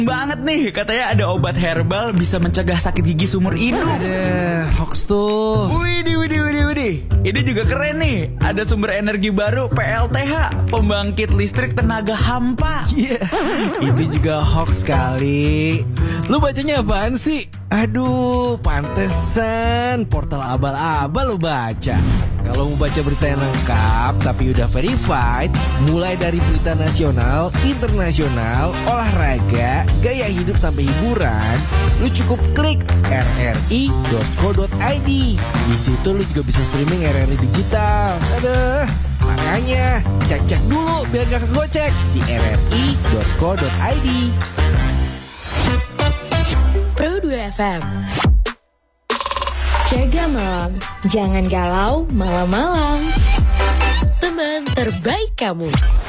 Banget nih, katanya ada obat herbal bisa mencegah sakit gigi seumur hidup. Ada hoax tuh. Widih. Ini juga keren nih. Ada sumber energi baru PLTH, pembangkit listrik tenaga hampa. Iya, itu juga hoax kali. Lu bacanya apaan sih? Aduh, pantesan portal abal-abal lu baca. Kalau mau baca berita yang lengkap tapi udah verified, mulai dari berita nasional, internasional, olahraga, gaya hidup sampai hiburan, lu cukup klik rri.co.id. Di situ lu juga bisa streaming RRI digital. Aduh, makanya cek dulu biar gak kegocek di rri.co.id. Pro 2 FM. Jaga malam, jangan galau malam-malam. Teman terbaik kamu.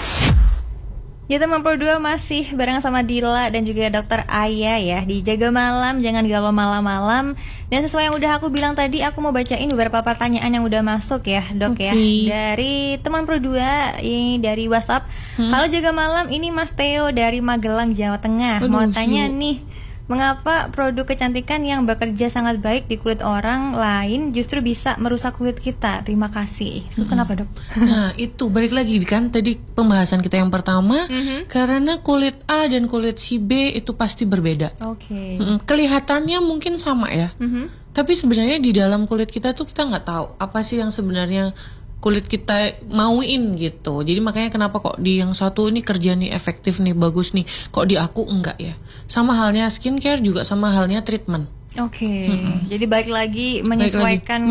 Ya teman Pro 2 masih bareng sama Dila dan juga Dokter Aya ya di Jaga Malam, jangan galau malam-malam. Dan sesuai yang udah aku bilang tadi, aku mau bacain beberapa pertanyaan yang udah masuk ya dok ya. Dari teman Pro 2 ini dari WhatsApp. Halo Jaga Malam, ini Mas Theo dari Magelang, Jawa Tengah. Mau tanya nih, mengapa produk kecantikan yang bekerja sangat baik di kulit orang lain justru bisa merusak kulit kita? Terima kasih. Itu kenapa dok? Nah itu balik lagi kan tadi pembahasan kita yang pertama, karena kulit A dan kulit si B itu pasti berbeda. Oke. Kelihatannya mungkin sama ya, tapi sebenarnya di dalam kulit kita tuh kita nggak tahu apa sih yang sebenarnya kulit kita mauin gitu. Jadi makanya kenapa kok di yang satu ini kerja nih efektif nih, bagus nih, kok di aku enggak ya. Sama halnya skincare juga sama halnya treatment. Oke. Jadi balik lagi menyesuaikan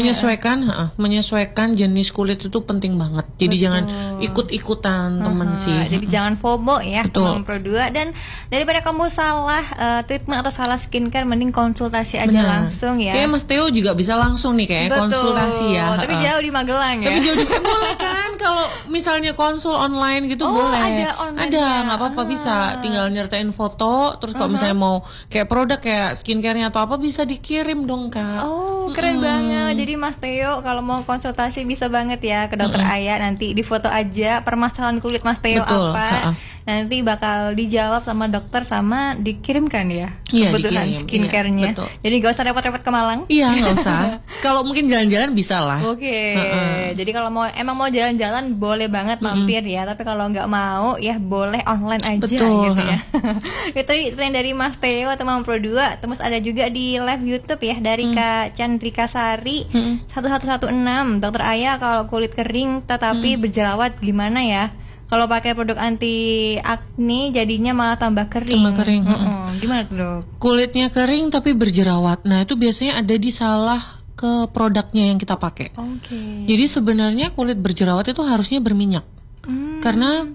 menyesuaikan jenis kulit itu penting banget. Jadi jangan ikut-ikutan temen sih. Jadi jangan FOMO ya teman Betul. Pro 2. Dan daripada kamu salah treatment atau salah skincare, mending konsultasi aja langsung ya. Kayak Mas Theo juga bisa langsung nih kayak konsultasi ya. Tapi jauh di Magelang ya. Tapi jauh boleh kan kalau misalnya konsul online gitu boleh. Ada nggak apa-apa, bisa tinggal nyertain foto. Terus kalau misalnya mau kayak produk kayak skincare-nya atau apa bisa dikirim dong Kak. Oh keren banget. Jadi Mas Theo kalau mau konsultasi bisa banget ya ke Dokter Aya. Nanti di foto aja permasalahan kulit Mas Theo apa. Nanti bakal dijawab sama dokter sama dikirimkan ya kebutuhan skincare-nya. Jadi gak usah repot-repot ke Malang. Iya gak usah. Kalau mungkin jalan-jalan bisa lah. Oke. Jadi kalau emang mau jalan-jalan boleh banget mampir ya. Tapi kalau nggak mau ya boleh online aja gitu ya. Itu yang dari Mas Theo teman Pro 2. Terus ada juga di live YouTube ya dari Kak Chandrika Sari 1116. Dokter Aya, kalau kulit kering tetapi berjerawat gimana ya? Kalau pakai produk anti akne jadinya malah tambah kering. Gimana tuh dok? Kulitnya kering tapi berjerawat. Nah itu biasanya ada di salah ke produknya yang kita pakai. Jadi sebenarnya kulit berjerawat itu harusnya berminyak. Karena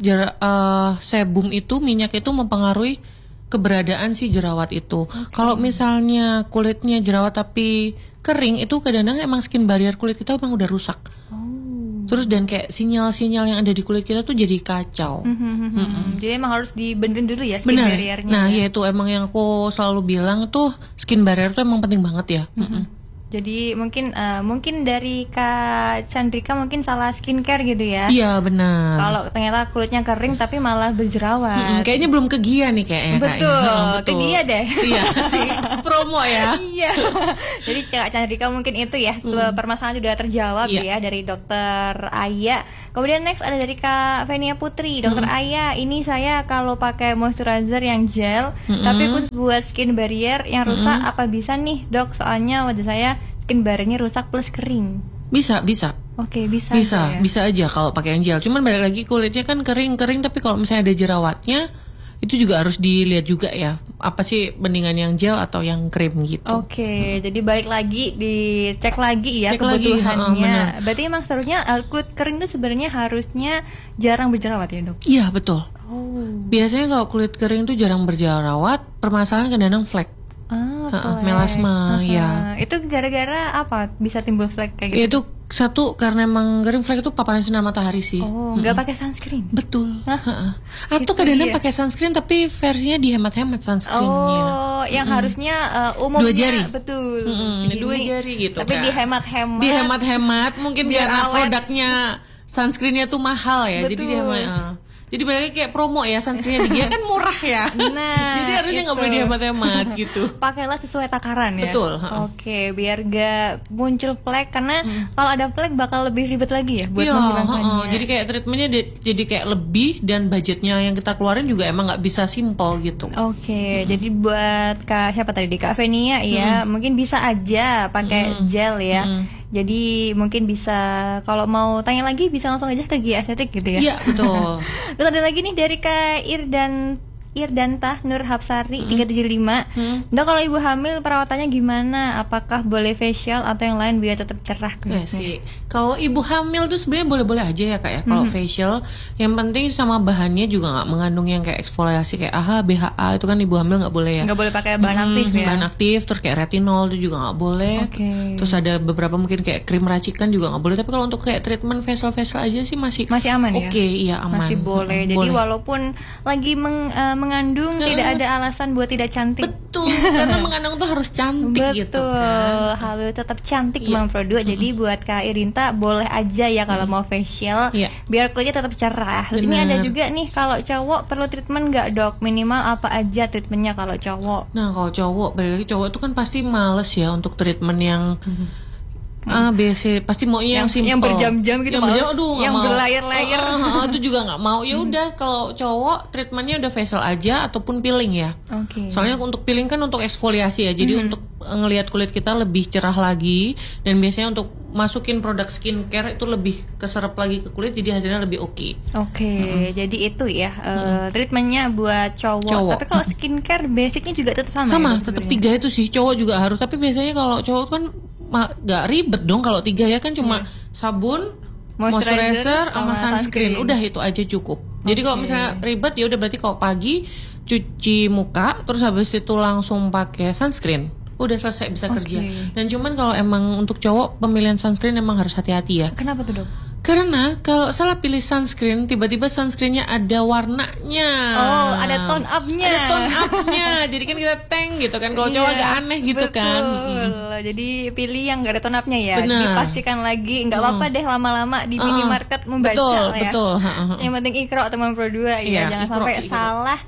sebum itu, minyak itu mempengaruhi keberadaan si jerawat itu. Kalau misalnya kulitnya jerawat tapi kering, itu kadang-kadang emang skin barrier kulit kita emang udah rusak. Terus dan kayak sinyal-sinyal yang ada di kulit kita tuh jadi kacau. Jadi emang harus dibenerin dulu ya skin barriernya. Nah ya itu emang yang aku selalu bilang tuh, skin barrier tuh emang penting banget ya. Jadi mungkin dari Kak Chandrika mungkin salah skincare gitu ya. Iya benar. Kalau ternyata kulitnya kering tapi malah berjerawat. Kayaknya belum ke Gia nih kayaknya. Betul. Ke Gia deh. Iya sih. Promo ya. Iya. Jadi Kak Chandrika mungkin itu ya. Permasalahan sudah terjawab ya dari Dokter Aya. Kemudian next ada dari Kak Venia Putri. Dokter Aya, ini saya kalau pakai moisturizer yang gel tapi khusus buat skin barrier yang rusak, apa bisa nih dok? Soalnya wajah saya skin barriernya rusak plus kering. Bisa. Oke, bisa aja kalau pakai yang gel. Cuman balik lagi kulitnya kan kering tapi kalau misalnya ada jerawatnya itu juga harus dilihat juga ya, apa sih mendingan yang gel atau yang krim gitu. Oke, jadi balik lagi dicek lagi ya kebutuhannya. Berarti emang seharusnya kulit kering itu sebenarnya harusnya jarang berjerawat ya dok? Iya betul. Biasanya kalau kulit kering itu jarang berjerawat, permasalahan kadang-kadang flek. Melasma ya. Itu gara-gara apa bisa timbul flek kayak gitu? Itu satu karena emang kering flek itu paparan sinar matahari sih. Nggak pakai sunscreen. Betul. Atau kadang-kadang pakai sunscreen tapi versinya dihemat-hemat sunscreennya. Yang harusnya umumnya 2 jari. Betul. 2 jari gitu. Tapi kan dihemat-hemat. Dihemat-hemat mungkin biar karena produknya sunscreennya tuh mahal ya. Betul. Jadi dihemat. Jadi berarti kayak promo ya sunscreennya dia kan murah ya. Nah, jadi harusnya nggak boleh dihemat-hemat gitu. Pakailah sesuai takaran ya. Betul. Oke, biar gak muncul flek karena kalau ada flek bakal lebih ribet lagi ya buat Iya, menghilangkannya. Jadi kayak treatmentnya jadi kayak lebih dan budgetnya yang kita keluarin juga emang nggak bisa simple gitu. Oke, jadi buat siapa tadi Kak Venia ya, mungkin bisa aja pakai gel ya. Jadi mungkin bisa kalau mau tanya lagi bisa langsung aja ke Gia Estetik gitu ya. Iya, betul. Terus ada lagi nih dari Kak Irdantah Nur Hapsari 375. Dok, kalau ibu hamil perawatannya gimana? Apakah boleh facial atau yang lain biar tetap cerah Ya kulitnya? sih. Kalau ibu hamil tuh sebenarnya boleh-boleh aja ya Kak ya. Kalau facial, yang penting sama bahannya juga nggak mengandung yang kayak eksfoliasi kayak AHA, BHA itu kan ibu hamil nggak boleh ya. Nggak boleh pakai bahan aktif ya. Bahan aktif, terus kayak retinol itu juga nggak boleh. Oke. Terus ada beberapa mungkin kayak krim racikan juga nggak boleh. Tapi kalau untuk kayak treatment facial aja sih masih aman ya? Oke, iya aman. Masih boleh. Jadi walaupun lagi mengandung tidak ada alasan buat tidak cantik. Betul, karena mengandung tuh harus cantik gitu kan. Harus tetap cantik Iya. Teman Pro 2. Jadi buat Kak Irinta boleh aja ya kalau mau facial, Iya. biar kulitnya tetap cerah. Terus ini Benar. ada juga nih, kalau cowok perlu treatment nggak Dok? Minimal apa aja treatmentnya kalau cowok? Nah kalau cowok, balik lagi cowok itu kan pasti males ya untuk treatment yang BC, pasti maunya yang simple, yang berjam-jam gitu, yang males. berjam, aduh, nggak Yang mau. berlayer-layer. Itu juga nggak mau. Ya udah kalau cowok treatmentnya udah facial aja ataupun peeling ya. Oke. Soalnya untuk peeling kan untuk eksfoliasi ya, jadi untuk ngelihat kulit kita lebih cerah lagi, dan biasanya untuk masukin produk skincare itu lebih keserap lagi ke kulit, jadi hasilnya lebih oke. Oke, jadi itu ya treatmentnya buat cowok. Tapi kalau skincare basicnya juga tetap sama. Sama, ya, tetap sebenarnya? 3 itu sih, cowok juga harus. Tapi biasanya kalau cowok kan nggak ribet dong kalau 3 ya kan, cuma sabun, moisturizer sama sunscreen. Udah itu aja cukup. Jadi kalau misalnya ribet ya udah berarti kalau pagi cuci muka, terus habis itu langsung pakai sunscreen. Udah selesai, bisa kerja. Dan cuman kalau emang untuk cowok pemilihan sunscreen emang harus hati-hati ya. Kenapa tuh Dok? Karena kalau salah pilih sunscreen, tiba-tiba sunscreennya ada warnanya. Oh, ada tone up-nya. Ada tone up-nya. Jadi kan kita tank gitu kan. Kalau cowok agak aneh gitu kan. Jadi pilih yang gak ada tone up-nya ya. Benar. Dipastikan lagi, nggak apa-apa deh lama-lama di minimarket membaca betul, lah ya. betul. Yang penting Ikro Teman Pro 2 ya. Iya, Jangan Ikro, sampai Ikro. salah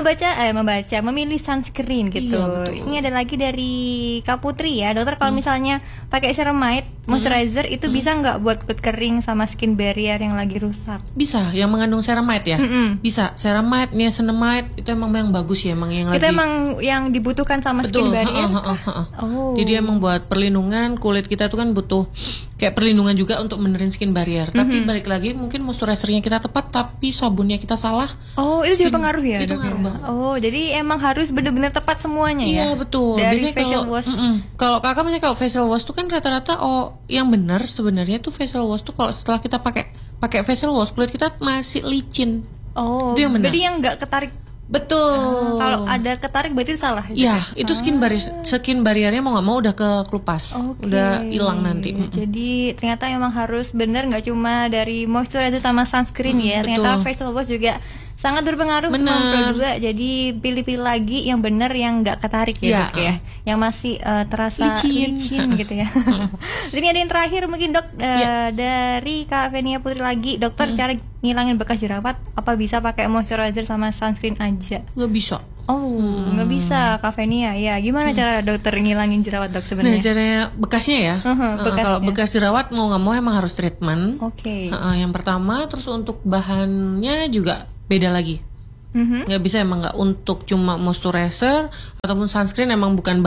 memilih sunscreen gitu. Iya, betul. Ini ada lagi dari Kak Putri ya, dokter, kalau misalnya pakai ceramide, moisturizer itu bisa nggak buat kulit kering sama skin barrier yang lagi rusak? Bisa, yang mengandung ceramide ya. Bisa, ceramide, niacinamide itu emang yang bagus ya, emang yang Itu lagi. emang yang dibutuhkan sama skin barrier? Oh. Jadi emang buat perlindungan kulit kita tuh kan butuh kayak perlindungan juga untuk benerin skin barrier. Tapi balik lagi mungkin moisturizernya kita tepat tapi sabunnya kita salah. Oh, itu juga pengaruh ya? Itu Dok, ya? ngaruh banget. Oh, jadi emang harus benar-benar tepat semuanya ya? Iya betul. Dari Biasanya facial kalau wash. kalau kakak misalnya kalau facial wash tuh kan rata-rata yang benar sebenarnya tuh facial wash tuh kalau setelah kita pakai facial wash kulit kita masih licin. Oh, Itu yang benar. berarti yang nggak ketarik. Betul. Kalau ada ketarik berarti salah. Gitu Iya, ya? itu skin barriernya mau nggak mau udah kekelupas, Oke. udah hilang nanti. Jadi ternyata emang harus benar, nggak cuma dari moisturizer sama sunscreen ya. Ternyata betul. facial wash juga sangat berpengaruh Benar. Teman Pro 2. Jadi pilih-pilih lagi yang benar, yang nggak ketarik ya, Iya, Dok ya. Yang masih terasa licin gitu ya. Jadi ada yang terakhir mungkin Dok, dari Kak Venia Putri lagi, dokter, cara ngilangin bekas jerawat apa bisa pakai moisturizer sama sunscreen aja? Nggak bisa. Oh, nggak bisa Kak Venia ya. Gimana cara dokter ngilangin jerawat Dok Nah, sebenarnya? caranya bekasnya ya. Bekasnya. Kalau bekas jerawat mau nggak mau emang harus treatment. Oke. Yang pertama, terus untuk bahannya juga beda lagi. Nggak bisa emang nggak untuk cuma moisturizer ataupun sunscreen, emang bukan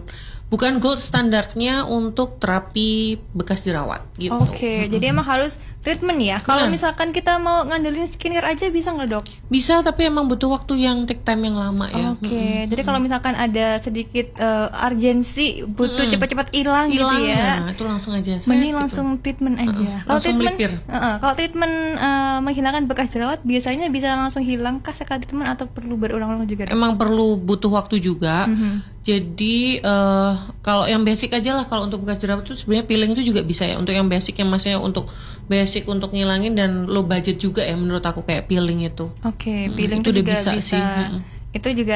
gold standarnya untuk terapi bekas jerawat gitu. Oke, jadi emang harus treatment ya. Kalau Benar. misalkan kita mau ngandelin skincare aja bisa nggak Dok? Bisa, tapi emang butuh waktu yang take time yang lama ya. Oke, jadi kalau misalkan ada sedikit urgensi, butuh cepat-cepat hilang gitu Hilang, ya. nah, itu langsung aja. Mending gitu. langsung treatment aja. Kalau langsung treatment, melipir. kalau treatment menghilangkan bekas jerawat biasanya bisa langsung hilang kah sekali treatment atau perlu berulang-ulang juga Dok? Emang perlu butuh waktu juga. Jadi kalau yang basic aja lah, kalau untuk bekas jerawat itu sebenarnya peeling itu juga bisa ya. Untuk yang basic, yang maksudnya untuk basic untuk ngilangin dan low budget juga ya menurut aku, kayak peeling itu. Oke, peeling itu itu udah juga bisa bisa sih. Itu juga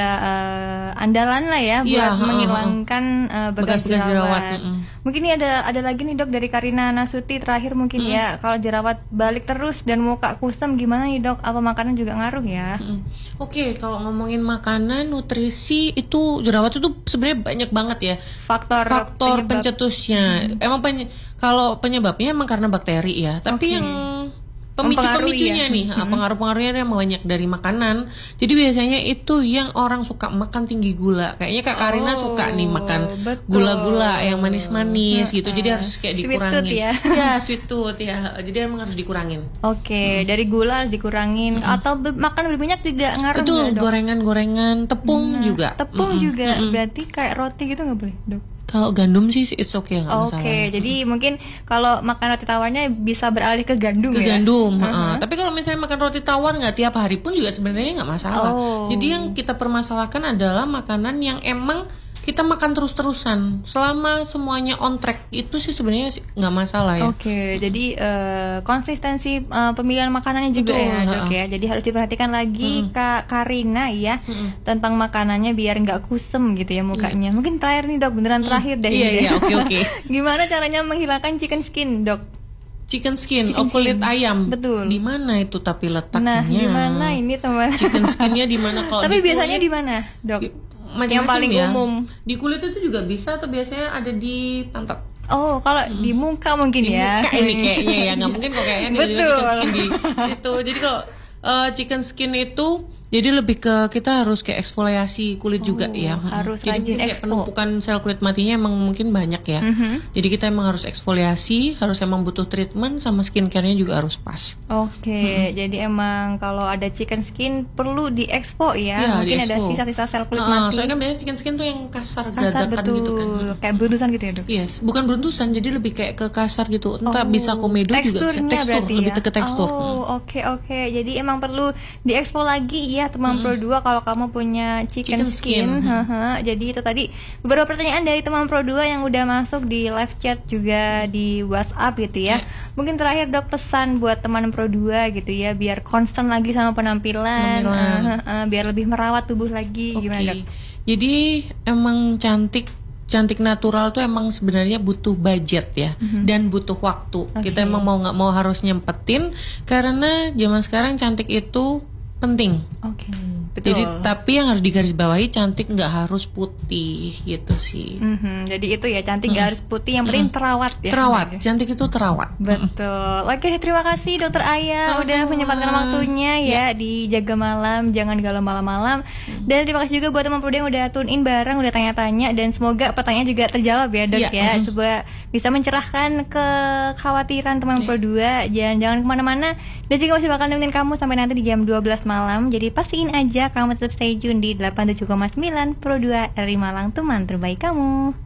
andalan lah ya buat menghilangkan bekas jerawat. Mungkin ini ada lagi nih Dok dari Karina Nasuti terakhir mungkin ya. Kalau jerawat balik terus dan muka kusam gimana nih Dok? Apa makanan juga ngaruh ya? Oke, kalau ngomongin makanan, nutrisi itu jerawat itu sebenarnya banyak banget ya. Faktor pencetusnya. Emang kalau penyebabnya emang karena bakteri ya. Tapi yang pemicu-pemicunya nih, pengaruh-pengaruhnya yang banyak dari makanan. Jadi biasanya itu yang orang suka makan tinggi gula. Kayaknya Kak Karina suka nih makan gula-gula yang manis-manis gitu. Jadi harus kayak dikurangin. Sweet tooth ya. Ya, sweet tooth ya. Jadi emang harus dikurangin. Oke, dari gula harus dikurangin. Atau makan lebih banyak juga ngaruh. Betul, gorengan-gorengan, tepung juga. Tepung juga. Berarti kayak roti gitu nggak boleh, Dok? Kalau gandum sih it's okay, nggak masalah. Oke, jadi mungkin kalau makan roti tawarnya bisa beralih ke gandum ya? Gandum, tapi kalau misalnya makan roti tawar nggak tiap hari pun juga sebenarnya nggak masalah. Jadi yang kita permasalahkan adalah makanan yang emang kita makan terus-terusan selama semuanya on track, itu sih sebenarnya nggak masalah ya. Oke, jadi konsistensi pemilihan makanannya juga ya Dok ya. Jadi harus diperhatikan lagi Kak Karina ya tentang makanannya biar nggak kusem gitu ya mukanya. Mungkin terakhir nih Dok, beneran terakhir deh. Iya, oke. Gimana caranya menghilangkan chicken skin Dok? Chicken skin, kulit ayam. Betul. Di mana itu tapi letaknya? Nah, di mana ini teman? Chicken skinnya di mana kalau? Tapi biasanya di mana Dok? Yang paling umum di kulit itu juga bisa, atau biasanya ada di pantat. Oh, kalau di muka mungkin di ya. Muka ini kayaknya ya, nggak mungkin kok kayaknya betul. Chicken skin di itu. Jadi kalau chicken skin itu jadi lebih ke kita harus kayak eksfoliasi kulit juga ya. Harus jadi rajin kayak penumpukan sel kulit matinya emang mungkin banyak ya. Jadi kita emang harus eksfoliasi, harus emang butuh treatment, sama skincare-nya juga harus pas. Oke, jadi emang kalau ada chicken skin perlu diexpo ya. Mungkin ada sisa-sisa sel kulit mati. Soalnya kan biasanya chicken skin tuh yang kasar dadakan betul. Gitu kan. Kayak beruntusan gitu ya Dok? Yes, bukan beruntusan, jadi lebih kayak ke kasar gitu. Entah bisa komedo juga bisa. Tekstur, lebih ke tekstur. Oke. Jadi emang perlu diexpo lagi ya teman Pro 2 kalau kamu punya chicken skin. Jadi itu tadi beberapa pertanyaan dari teman Pro 2 yang udah masuk di live chat juga di WhatsApp gitu ya. Mungkin terakhir Dok pesan buat teman Pro 2 gitu ya, biar concern lagi sama penampilan. Biar lebih merawat tubuh lagi. Gimana Dok? Jadi emang cantik natural tuh emang sebenarnya butuh budget ya, dan butuh waktu. Kita emang mau nggak mau harus nyempetin, karena zaman sekarang cantik itu penting. Betul. Jadi tapi yang harus digarisbawahi, cantik nggak harus putih gitu sih. Jadi itu ya, cantik nggak harus putih, yang penting terawat ya. Cantik itu terawat. Betul. Oke, terima kasih Dokter Aya udah menyempatkan waktunya ya di Jaga Malam, jangan galau malam-malam. Dan terima kasih juga buat teman Pro yang udah tune in bareng, udah tanya-tanya, dan semoga pertanyaan juga terjawab ya Dok ya. Coba bisa mencerahkan kekhawatiran teman Pro 2. Jangan kemana-mana, dan juga masih bakal nemenin kamu sampai nanti di jam 12 malam. Jadi pastiin aja kamu tetap stay tune di 87,9 Pro 2 RRI Malang, teman terbaik kamu.